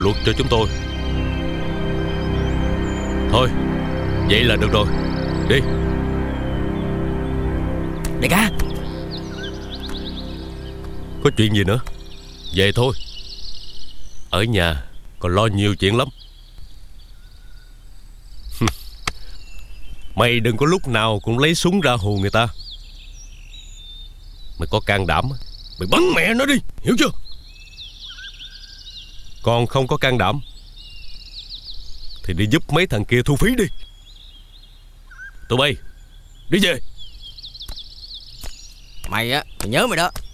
luật cho chúng tôi. Thôi, vậy là được rồi. Đi. Đại ca, Có chuyện gì nữa? Về thôi. Ở nhà còn lo nhiều chuyện lắm. Mày đừng có lúc nào cũng lấy súng ra hù người ta. Mày có can đảm mày bắn mẹ nó đi, hiểu chưa? Còn không có can đảm thì đi giúp mấy thằng kia thu phí đi. Tụi bay đi về. mày nhớ mày đó.